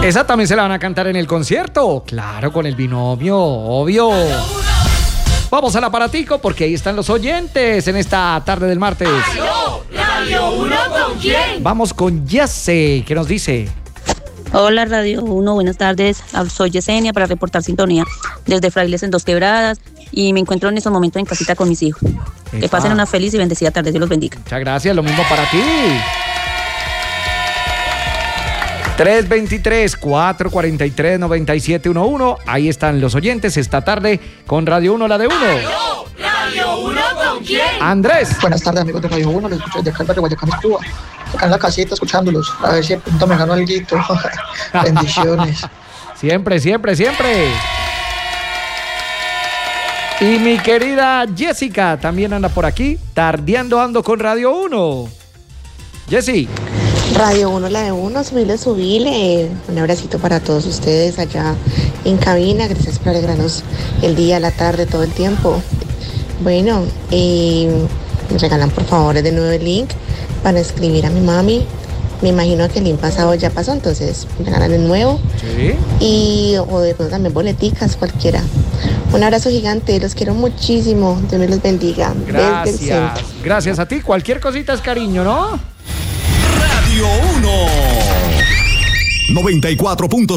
Esa también se la van a cantar en el concierto. Claro, con el binomio, obvio. Vamos al aparatico porque ahí están los oyentes en esta tarde del martes. ¡Aló! ¿Radio 1 con quién? Vamos con Yase, ¿qué nos dice? Hola Radio 1, buenas tardes. Soy Yesenia para reportar sintonía desde Frailes en Dos Quebradas y me encuentro en estos momentos en casita con mis hijos. Que pasen una feliz y bendecida tarde, Dios los bendiga. Muchas gracias, lo mismo para ti. 323-443-9711. Ahí están los oyentes esta tarde con Radio 1, la de 1. ¡Aló! ¿Radio 1 con quién? Andrés. Buenas tardes, amigos de Radio 1. Los escucho desde acá, el barrio Guayacán, Cuba. Acá en la casita escuchándolos. A ver si de pronto me gano alguito. Bendiciones. Siempre, siempre, siempre. Y mi querida Jessica también anda por aquí, tardeando ando con Radio 1. Jessy. Radio 1, la de 1, subile. Un abracito para todos ustedes allá en cabina. Gracias por alegrarnos el día, la tarde, todo el tiempo. Bueno, me regalan por favor de nuevo el link para escribir a mi mami. Me imagino que el link pasado ya pasó, entonces me regalan el nuevo. Sí. Y o de pronto también boleticas, cualquiera. Un abrazo gigante, los quiero muchísimo. Dios me los bendiga. Gracias. Gracias a ti. Cualquier cosita es cariño, ¿no? Radio 1 94.5